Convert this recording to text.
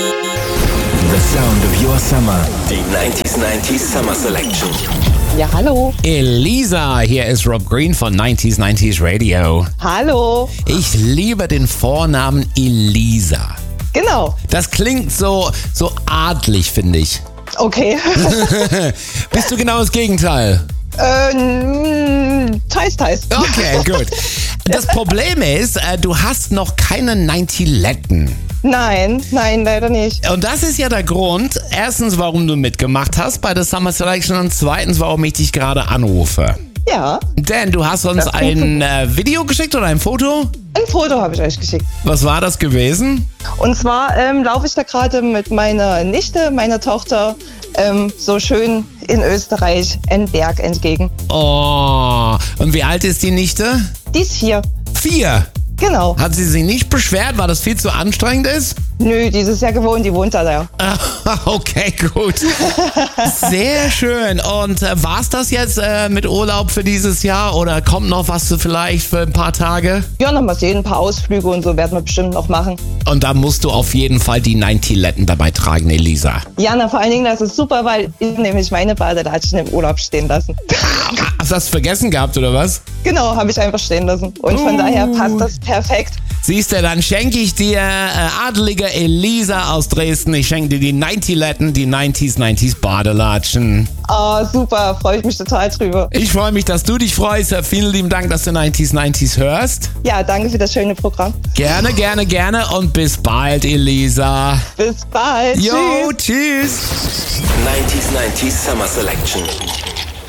The sound of your summer. Die 90s Summer Selection. Ja, hallo. Elisa, hier ist Rob Green von 90s Radio. Hallo. Ich liebe den Vornamen Elisa. Genau. Das klingt so adlig, finde ich. Okay. Bist du genau das Gegenteil? Teils. Okay, gut. Das Problem ist, du hast noch keine 90letten. Nein, leider nicht. Und das ist ja der Grund, erstens, warum du mitgemacht hast bei der Summer Selection und zweitens, warum ich dich gerade anrufe. Ja. Denn du hast uns ein Video geschickt oder ein Foto? Ein Foto habe ich euch geschickt. Was war das gewesen? Und zwar laufe ich da gerade mit meiner Nichte, meiner Tochter, so schön in Österreich einen Berg entgegen. Oh, und wie alt ist die Nichte? Die ist 4. 4. Genau. Hat sie sich nicht beschwert, weil das viel zu anstrengend ist? Nö, die ist es ja gewohnt, die wohnt da. Okay, gut. Sehr schön. Und war's das jetzt mit Urlaub für dieses Jahr oder kommt noch was vielleicht für ein paar Tage? Ja, noch mal sehen, ein paar Ausflüge und so werden wir bestimmt noch machen. Und da musst du auf jeden Fall die 90letten dabei tragen, Elisa. Ja, vor allen Dingen, das ist super, weil ich nämlich meine Badelatschen im Urlaub stehen lassen. Hast du das vergessen gehabt, oder was? Genau, habe ich einfach stehen lassen. Und von daher passt das perfekt. Siehst du, dann schenke ich dir adelige Elisa aus Dresden. Ich schenke dir die 90letten, die 90s Badelatschen. Oh, super, freue ich mich total drüber. Ich freue mich, dass du dich freust. Vielen lieben Dank, dass du 90s hörst. Ja, danke für das schöne Programm. Gerne und bis bald, Elisa. Bis bald. Jo, tschüss. 90s Summer Selection.